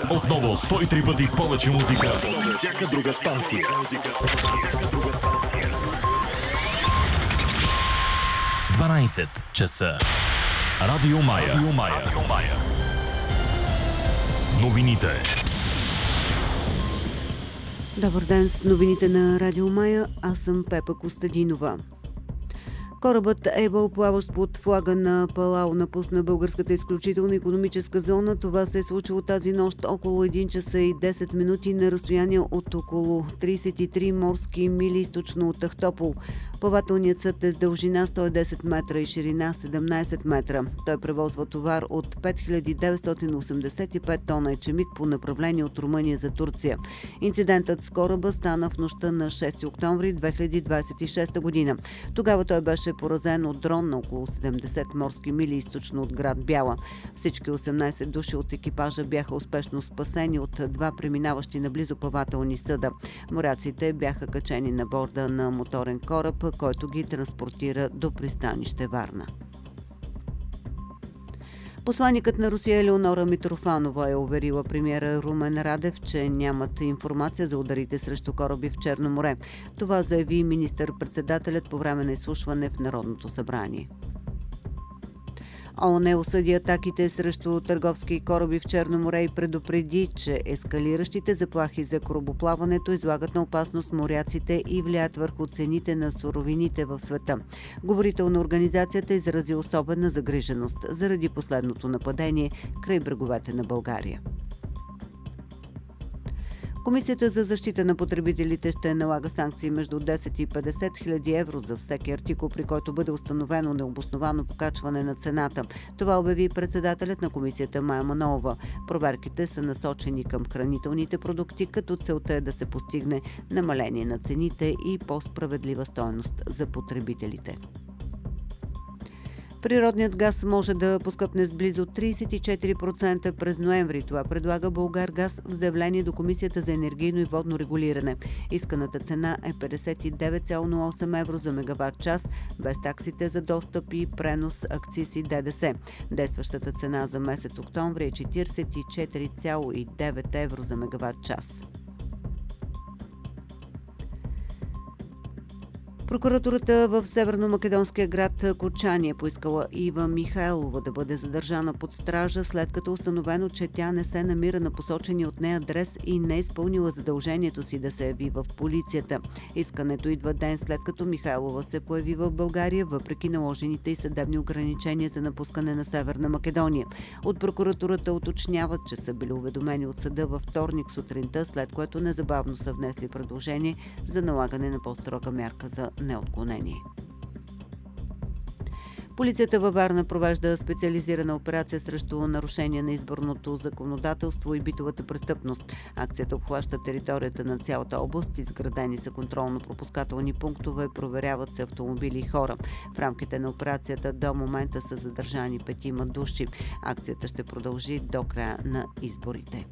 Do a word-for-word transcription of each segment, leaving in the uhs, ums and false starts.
Отново сто и три пъти повече музика. Всяка друга станция. дванайсет часа. Радио Мая. Радио Мая. Радио Мая. Новините. Добър ден с новините на Радио Мая. Аз съм Пепа Костадинова. Корабът Ейбъл, плаващ под флага на Палау, напусна българската изключителна икономическа зона. Това се е случило тази нощ около един часа и десет минути на разстояние от около трийсет и три морски мили източно от Ахтопол. Плавателният съд е с дължина сто и десет метра и ширина седемнайсет метра. Той превозва товар от пет хиляди деветстотин осемдесет и пет тона ечемик по направление от Румъния за Турция. Инцидентът с кораба стана в нощта на шести октомври две хиляди двадесет и шеста година. Тогава той беше поразен от дрон на около седемдесет морски мили източно от град Бяла. Всички осемнайсет души от екипажа бяха успешно спасени от два преминаващи наблизо плавателни съда. Моряците бяха качени на борда на моторен кораб, който ги транспортира до пристанище Варна. Посланикът на Русия Елеонора Митрофанова е уверила премиера Румен Радев, че нямат информация за ударите срещу кораби в Черно море. Това заяви министър-председателят по време на изслушване в Народното събрание. ООН осъди атаките срещу търговски кораби в Черно море и предупреди, че ескалиращите заплахи за корабоплаването излагат на опасност моряците и влияят върху цените на суровините в света. Говорител на организацията изрази особена загриженост заради последното нападение край бреговете на България. Комисията за защита на потребителите ще налага санкции между десет и петдесет хиляди евро за всеки артикул, при който бъде установено необосновано покачване на цената. Това обяви председателят на комисията Мая Манолова. Проверките са насочени към хранителните продукти, като целта е да се постигне намаление на цените и по-справедлива стойност за потребителите. Природният газ може да поскъпне с близо трийсет и четири процента през ноември. Това предлага Булгаргаз в заявление до Комисията за енергийно и водно регулиране. Исканата цена е петдесет и девет цяло нула осем евро за мегаватт час, без таксите за достъп и пренос, акциз и ДДС. Действащата цена за месец октомври е четирийсет и четири цяло и девет евро за мегаватт час. Прокуратурата в северно-македонския град Кочани е поискала Ива Михайлова да бъде задържана под стража, след като установено, че тя не се намира на посочения от нея адрес и не е изпълнила задължението си да се яви в полицията. Искането идва ден след като Михайлова се появи в България, въпреки наложените и съдебни ограничения за напускане на Северна Македония. От прокуратурата уточняват, че са били уведомени от съда във вторник сутринта, след което незабавно са внесли предложение за налагане на по-строга мярка за неотклонение. Полицията във Варна провежда специализирана операция срещу нарушения на изборното законодателство и битовата престъпност. Акцията обхваща територията на цялата област, изградени са контролно-пропускателни пунктове, проверяват се автомобили и хора. В рамките на операцията до момента са задържани петима души. Акцията ще продължи до края на изборите.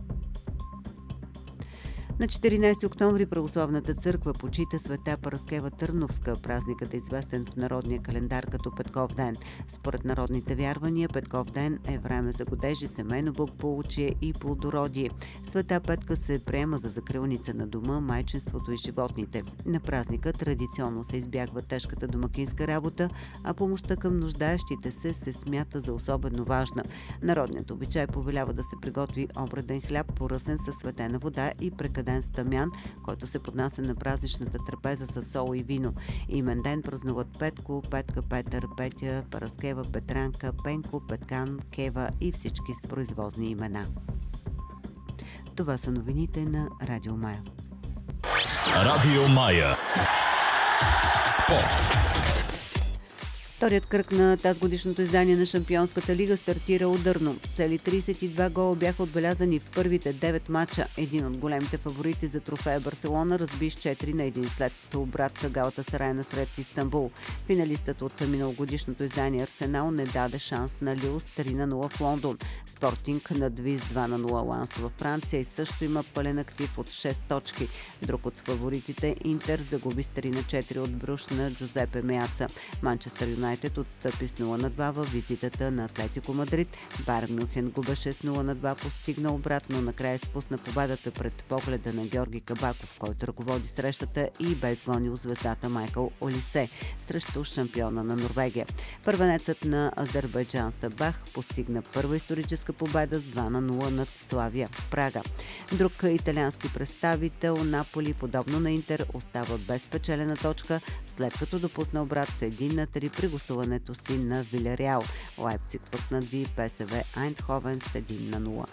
На четиринайсети октомври православната църква почита Света Параскева Търновска. Празникът е известен в народния календар като Петков ден. Според народните вярвания, Петков ден е време за годежи, семейно благополучие и плодородие. Света Петка се приема за закрилница на дома, майчинството и животните. На празника традиционно се избягва тежката домакинска работа, а помощта към нуждаещите се се смята за особено важна. Народният обичай повелява да се приготви обреден хляб, поръсен със светена вода и прекаден стамян, който се поднася на празничната трапеза с сол и вино. Имен ден празнуват Петко, Петка, Петър, Петя, Параскева, Петранка, Пенко, Петкан, Кева и всички с произвозни имена. Това са новините на Радио Мая. Радио Мая. Спорт. Вторият кръг на тазгодишното издание на Шампионската лига стартира ударно. Цели трийсет и два гола бяха отбелязани в първите девет мача. Един от големите фаворити за трофея Барселона разби с четири на един след обрат Галатасарай насред Истанбул. Финалистът от миналогодишното издание Арсенал не даде шанс на Лил с три на нула в Лондон. Спортинг надви с два на нула Ланс във Франция и също има пълен актив от шест точки. Друг от фаворитите Интер загуби с три на четири от Бруш на Джузепе Меаца. Манчестър Юнайтед отстъпи с нула на два във визитата на Атлетико Мадрид. Байерн Мюнхен губеше с нула на два, постигна обратно. Накрая спусна победата пред погледа на Георги Кабаков, който ръководи срещата и бе изгонил звездата Майкъл Олисе срещу шампиона на Норвегия. Първенецът на Азербайджан Сабах постигна първа историческа победа с два на нула над Славия Прага. Друг италиански представител Наполи, подобно на Интер, остава без печелена точка, след като допусна обрат с един на три при гостуването си на Вилереал. Лайпциг пък надви ПСВ Айндховен с един на нула.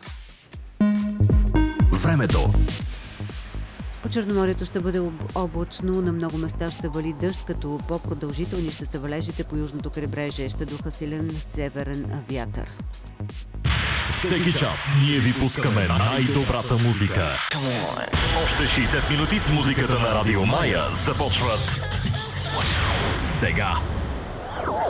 Времето. По Черноморието ще бъде облачно, на много места ще вали дъжд, като по-продължителни ще са валежите по южното крайбрежие. Ще духа силен северен вятър. Всеки час ние ви пускаме най-добрата музика. Още шейсет минути с музиката на Радио Мая започват сега.